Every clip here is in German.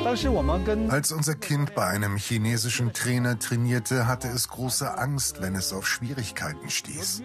Als unser Kind bei einem chinesischen Trainer trainierte, hatte es große Angst, wenn es auf Schwierigkeiten stieß.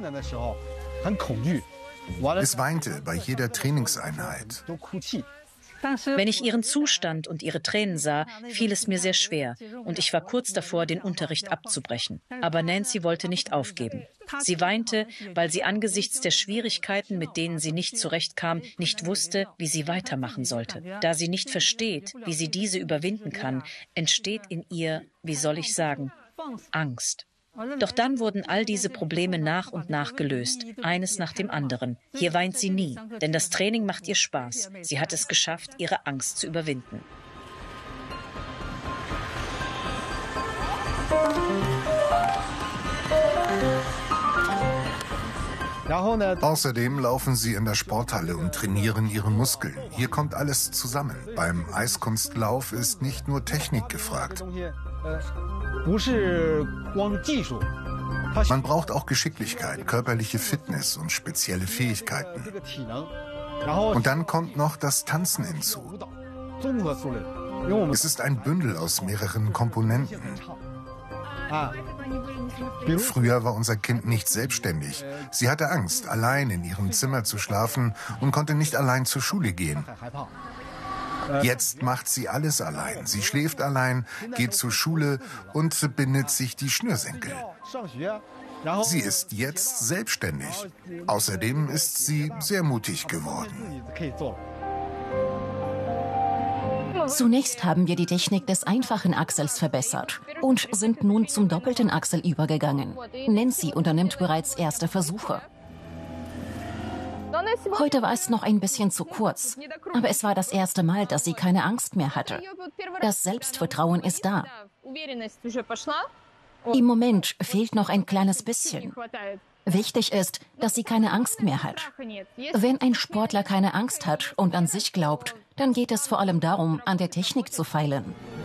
Es weinte bei jeder Trainingseinheit. Wenn ich ihren Zustand und ihre Tränen sah, fiel es mir sehr schwer und ich war kurz davor, den Unterricht abzubrechen. Aber Nancy wollte nicht aufgeben. Sie weinte, weil sie angesichts der Schwierigkeiten, mit denen sie nicht zurechtkam, nicht wusste, wie sie weitermachen sollte. Da sie nicht versteht, wie sie diese überwinden kann, entsteht in ihr, wie soll ich sagen, Angst. Doch dann wurden all diese Probleme nach und nach gelöst, eines nach dem anderen. Hier weint sie nie, denn das Training macht ihr Spaß. Sie hat es geschafft, ihre Angst zu überwinden. Außerdem laufen sie in der Sporthalle und trainieren ihre Muskeln. Hier kommt alles zusammen. Beim Eiskunstlauf ist nicht nur Technik gefragt. Man braucht auch Geschicklichkeit, körperliche Fitness und spezielle Fähigkeiten. Und dann kommt noch das Tanzen hinzu. Es ist ein Bündel aus mehreren Komponenten. Früher war unser Kind nicht selbstständig. Sie hatte Angst, allein in ihrem Zimmer zu schlafen und konnte nicht allein zur Schule gehen. Jetzt macht sie alles allein. Sie schläft allein, geht zur Schule und bindet sich die Schnürsenkel. Sie ist jetzt selbstständig. Außerdem ist sie sehr mutig geworden. Zunächst haben wir die Technik des einfachen Achsels verbessert und sind nun zum doppelten Achsel übergegangen. Nancy unternimmt bereits erste Versuche. Heute war es noch ein bisschen zu kurz, aber es war das erste Mal, dass sie keine Angst mehr hatte. Das Selbstvertrauen ist da. Im Moment fehlt noch ein kleines bisschen. Wichtig ist, dass sie keine Angst mehr hat. Wenn ein Sportler keine Angst hat und an sich glaubt, dann geht es vor allem darum, an der Technik zu feilen.